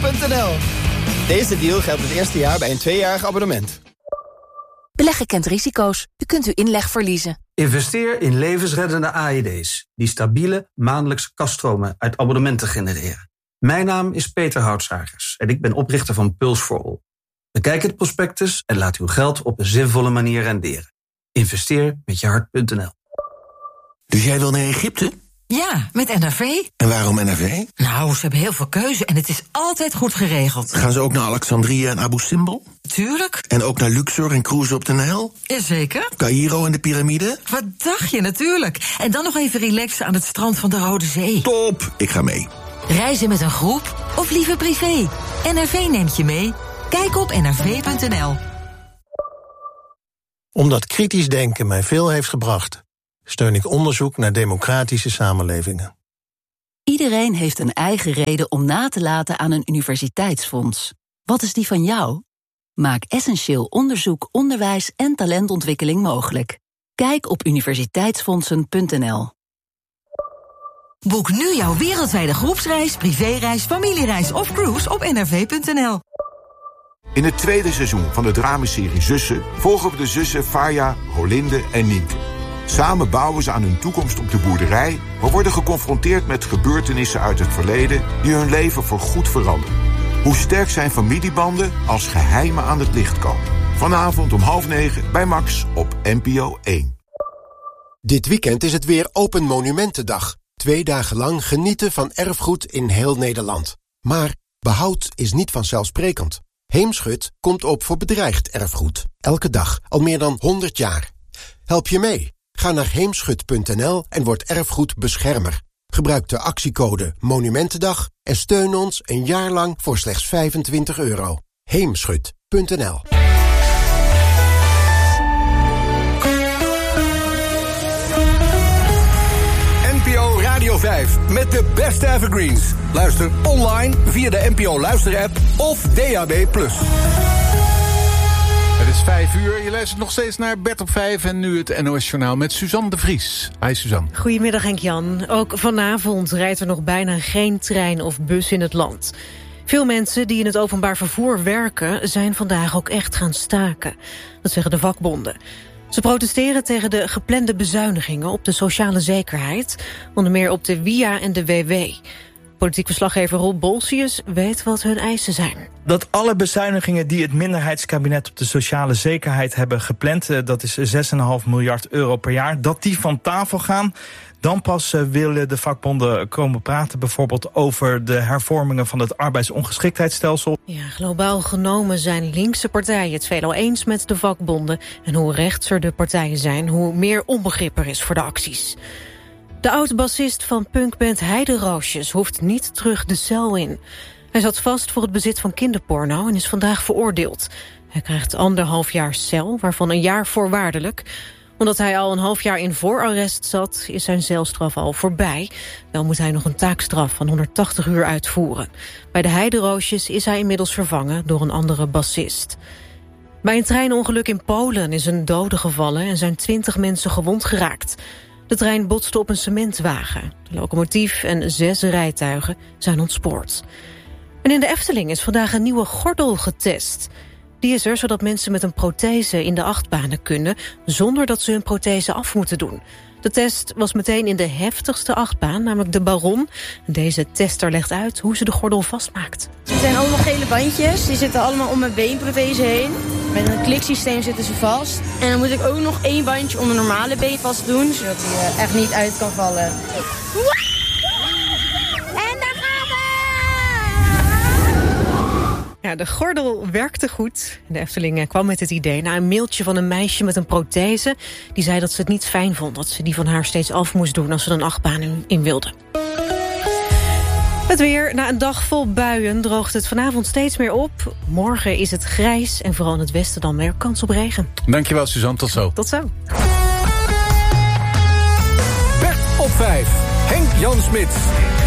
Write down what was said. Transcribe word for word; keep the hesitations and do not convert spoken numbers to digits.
punt n l. Deze deal geldt het eerste jaar bij een tweejarig abonnement. Beleggen kent risico's. U kunt uw inleg verliezen. Investeer in levensreddende A E D's... die stabiele maandelijkse kaststromen uit abonnementen genereren. Mijn naam is Peter Houtsagers en ik ben oprichter van Pulse for All. Bekijk het prospectus en laat uw geld op een zinvolle manier renderen. Investeer met je hart punt n l. Dus jij wil naar Egypte? Ja, met N R V. En waarom N R V? Nou, ze hebben heel veel keuze en het is altijd goed geregeld. Gaan ze ook naar Alexandrië en Abu Simbel? Tuurlijk. En ook naar Luxor en cruisen op de Nijl? Jazeker. Caïro en de piramide? Wat dacht je, natuurlijk. En dan nog even relaxen aan het strand van de Rode Zee. Top, ik ga mee. Reizen met een groep of liever privé? N R V neemt je mee. Kijk op n r v punt n l. Omdat kritisch denken mij veel heeft gebracht, steun ik onderzoek naar democratische samenlevingen. Iedereen heeft een eigen reden om na te laten aan een universiteitsfonds. Wat is die van jou? Maak essentieel onderzoek, onderwijs en talentontwikkeling mogelijk. Kijk op universiteitsfondsen punt n l. Boek nu jouw wereldwijde groepsreis, privéreis, familiereis of cruise op n r v punt n l. In het tweede seizoen van de dramaserie Zussen volgen we de zussen Faya, Rolinde en Nienke. Samen bouwen ze aan hun toekomst op de boerderij, maar worden geconfronteerd met gebeurtenissen uit het verleden die hun leven voorgoed veranderen. Hoe sterk zijn familiebanden als geheimen aan het licht komen? Vanavond om half negen bij Max op N P O één. Dit weekend is het weer Open Monumentendag. Twee dagen lang genieten van erfgoed in heel Nederland. Maar behoud is niet vanzelfsprekend. Heemschut komt op voor bedreigd erfgoed. Elke dag, al meer dan honderd jaar. Help je mee? Ga naar heemschut punt n l en word erfgoedbeschermer. Gebruik de actiecode Monumentendag en steun ons een jaar lang voor slechts vijfentwintig euro. heemschut punt n l. N P O Radio vijf met de beste evergreens. Luister online via de N P O Luister-app of D A B plus. Het is vijf uur, je luistert nog steeds naar Bert op vijf... en nu het N O S-journaal met Suzanne de Vries. Hi Suzanne. Goedemiddag Henk-Jan. Ook vanavond rijdt er nog bijna geen trein of bus in het land. Veel mensen die in het openbaar vervoer werken zijn vandaag ook echt gaan staken. Dat zeggen de vakbonden. Ze protesteren tegen de geplande bezuinigingen op de sociale zekerheid, onder meer op de W I A en de W W. Politiek verslaggever Rob Bolsius weet wat hun eisen zijn. Dat alle bezuinigingen die het minderheidskabinet op de sociale zekerheid hebben gepland, dat is zes komma vijf miljard euro per jaar, dat die van tafel gaan. Dan pas willen de vakbonden komen praten bijvoorbeeld over de hervormingen van het arbeidsongeschiktheidsstelsel. Ja, globaal genomen zijn linkse partijen het veelal eens met de vakbonden. En hoe rechtser de partijen zijn, hoe meer onbegrip er is voor de acties. De oud-bassist van punkband Heideroosjes hoeft niet terug de cel in. Hij zat vast voor het bezit van kinderporno en is vandaag veroordeeld. Hij krijgt anderhalf jaar cel, waarvan een jaar voorwaardelijk. Omdat hij al een half jaar in voorarrest zat, is zijn celstraf al voorbij. Wel moet hij nog een taakstraf van honderdtachtig uur uitvoeren. Bij de Heideroosjes is hij inmiddels vervangen door een andere bassist. Bij een treinongeluk in Polen is een dode gevallen en zijn twintig mensen gewond geraakt. De trein botste op een cementwagen. De locomotief en zes rijtuigen zijn ontspoord. En in de Efteling is vandaag een nieuwe gordel getest. Die is er zodat mensen met een prothese in de achtbanen kunnen, zonder dat ze hun prothese af moeten doen. De test was meteen in de heftigste achtbaan, namelijk de Baron. Deze tester legt uit hoe ze de gordel vastmaakt. Het zijn allemaal gele bandjes, die zitten allemaal om mijn beenprothese heen. Met een kliksysteem zitten ze vast. En dan moet ik ook nog één bandje om mijn normale been vast doen, zodat hij echt niet uit kan vallen. En daar gaan we! Ja, de gordel werkte goed. De Efteling kwam met het idee na een mailtje van een meisje met een prothese. Die zei dat ze het niet fijn vond dat ze die van haar steeds af moest doen als ze een achtbaan in wilde. Het weer. Na een dag vol buien droogt het vanavond steeds meer op. Morgen is het grijs en vooral in het westen dan meer kans op regen. Dankjewel Suzanne, tot zo. Tot zo. Bert op vijf. Henk Jan Smit.